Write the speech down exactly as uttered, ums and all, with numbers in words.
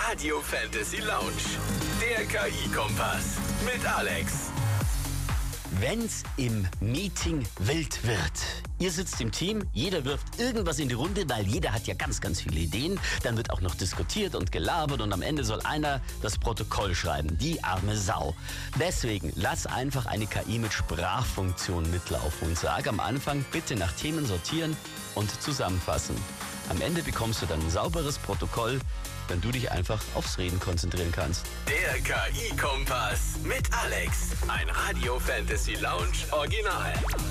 Radio Fantasy Lounge. Der K I-Kompass mit Alex. Wenn's im Meeting wild wird. Ihr sitzt im Team, jeder wirft irgendwas in die Runde, weil jeder hat ja ganz, ganz viele Ideen. Dann wird auch noch diskutiert und gelabert und am Ende soll einer das Protokoll schreiben. Die arme Sau. Deswegen lass einfach eine K I mit Sprachfunktion mitlaufen und sag am Anfang bitte nach Themen sortieren und zusammenfassen. Am Ende bekommst du dann ein sauberes Protokoll, wenn du dich einfach aufs Reden konzentrieren kannst. Der K I-Kompass mit Alex. Ein Radio Fantasy Lounge Original.